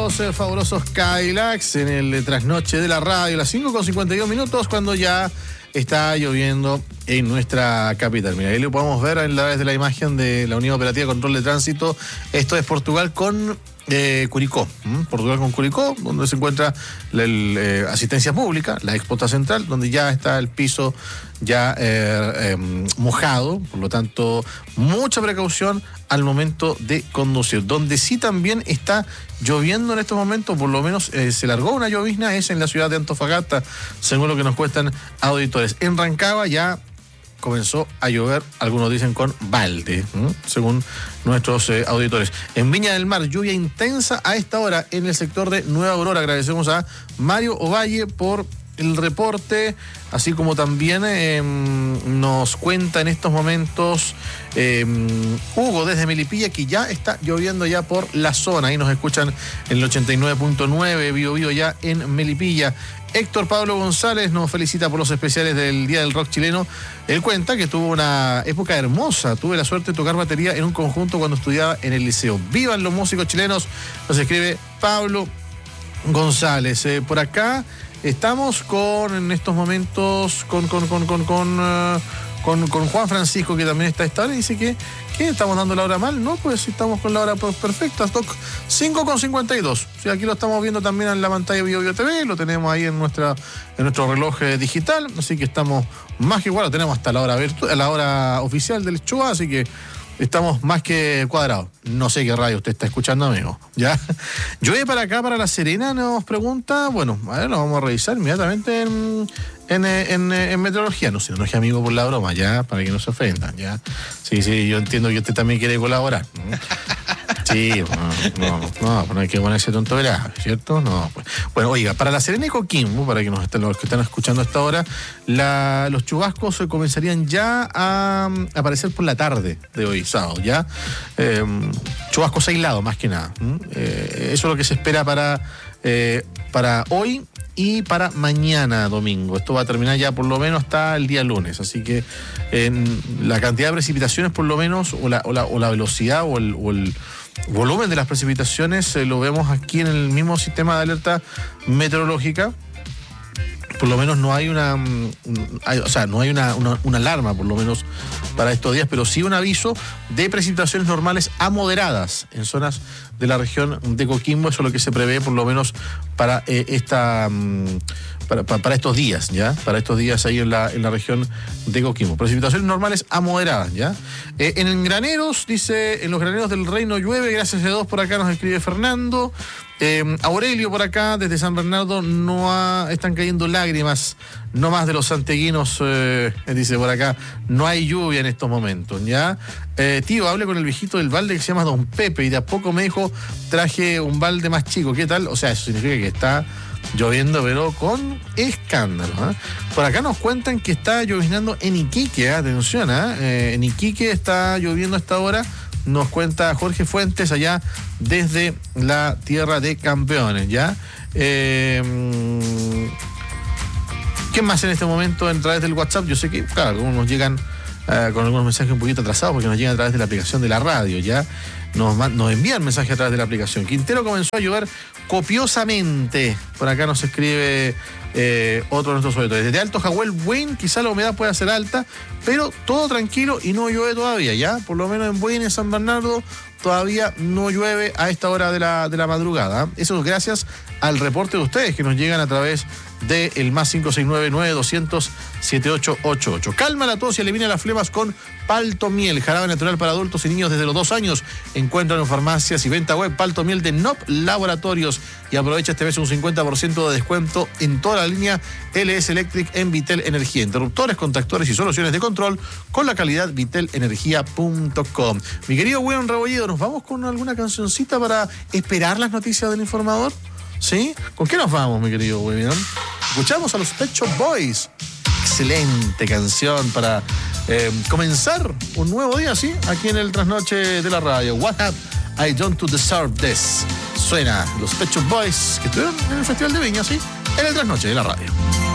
los fabulosos Cadillacs en el trasnoche de la radio, las 5:52, cuando ya está lloviendo en nuestra capital. Mira, ahí lo podemos ver a través de la imagen de la Unidad Operativa de Control de Tránsito. Esto es Portugal con Curicó. Portugal con Curicó, donde se encuentra la asistencia pública, la Expota Central, donde ya está el piso ya mojado, por lo tanto, mucha precaución al momento de conducir. Donde sí también está lloviendo en estos momentos, por lo menos se largó una llovizna, es en la ciudad de Antofagasta, según lo que nos cuentan auditores. En Rancagua ya comenzó a llover, algunos dicen con balde, según nuestros auditores. En Viña del Mar, lluvia intensa a esta hora en el sector de Nueva Aurora. Agradecemos a Mario Ovalle por el reporte, así como también nos cuenta en estos momentos Hugo desde Melipilla, que ya está lloviendo ya por la zona. Ahí nos escuchan en el 89.9, Bio ya en Melipilla. Héctor Pablo González nos felicita por los especiales del Día del Rock Chileno. Él cuenta que tuvo una época hermosa. Tuve la suerte de tocar batería en un conjunto cuando estudiaba en el liceo. ¡Vivan los músicos chilenos! Nos escribe Pablo González. Por acá estamos en estos momentos con Juan Francisco, que también está estable, y dice que estamos dando la hora mal. No, pues estamos con la hora perfecta. 5:52. Sí, aquí lo estamos viendo también en la pantalla de Bio TV, lo tenemos ahí en nuestro reloj digital, así que estamos más que igual, lo tenemos hasta la hora oficial del show, así que estamos más que cuadrados. No sé qué radio usted está escuchando, amigo. ¿Ya? Llueve para acá, para La Serena, nos pregunta. Bueno, a ver, lo vamos a revisar inmediatamente en meteorología. No se enoje, amigo, por la broma, ya, para que no se ofendan, ya. Sí, yo entiendo que usted también quiere colaborar. Sí, no hay que ponerse tonto grave, ¿cierto? No, pues. Bueno, oiga, para La Serena y Coquimbo, para que los que están escuchando hasta ahora, los chubascos comenzarían ya a aparecer por la tarde de hoy, sábado, ¿ya? Chubascos aislados, más que nada. Eso es lo que se espera para hoy y para mañana domingo. Esto va a terminar ya por lo menos hasta el día lunes, así que la cantidad de precipitaciones por lo menos, o la velocidad o el volumen de las precipitaciones lo vemos aquí en el mismo sistema de alerta meteorológica. Por lo menos no hay una alarma, por lo menos para estos días, pero sí un aviso de precipitaciones normales a moderadas en zonas de la región de Coquimbo. Eso es lo que se prevé, por lo menos para para estos días, ¿ya? Para estos días ahí en la región de Coquimbo. Precipitaciones normales a moderadas, ¿ya? En Graneros, dice, en los Graneros del Reino llueve, gracias a Dios, por acá nos escribe Fernando. Aurelio por acá, desde San Bernardo, están cayendo lágrimas, no más de los santeguinos, dice por acá, no hay lluvia en estos momentos, ¿ya? Tío, hablé con el viejito del balde que se llama Don Pepe y de a poco me dijo, traje un balde más chico, ¿qué tal? O sea, eso significa que está lloviendo, pero con escándalo, ¿eh? Por acá nos cuentan que está lloviznando en Iquique, atención, en Iquique está lloviendo a esta hora. Nos cuenta Jorge Fuentes allá desde la tierra de campeones, ¿ya? ¿Qué más en este momento a través del WhatsApp? Yo sé que, claro, algunos nos llegan con algunos mensajes un poquito atrasados porque nos llegan a través de la aplicación de la radio, ¿ya? Nos envían mensajes a través de la aplicación. Quintero comenzó a llover copiosamente. Por acá nos escribe otro de nuestros auditores. Desde Alto Jahuel, quizá la humedad pueda ser alta, pero todo tranquilo y no llueve todavía, ¿ya? Por lo menos en Buin y en San Bernardo todavía no llueve a esta hora de la madrugada. Eso es gracias al reporte de ustedes que nos llegan a través del más 569-9200-7888. Calma la tos y elimina las flemas con Paltomiel, jarabe natural para adultos y niños desde los 2 años. Encuentran en farmacias y venta web Paltomiel de NOP Laboratorios y aprovecha este mes un 50% de descuento en toda la línea LS Electric en Vitel Energía. Interruptores, contactores y soluciones de control con la calidad vitelenergia.com. Mi querido William Rebolledo, ¿nos vamos con alguna cancioncita para esperar las noticias del informador? ¿Sí? ¿Con qué nos vamos, mi querido William? Escuchamos a los Pet Shop Boys. Excelente canción para comenzar un nuevo día, ¿sí? Aquí en el Trasnoche de la Radio. What Have I Done to Deserve This? Suena los Pet Shop Boys que estuvieron en el Festival de Viña, ¿sí? En el Trasnoche de la Radio.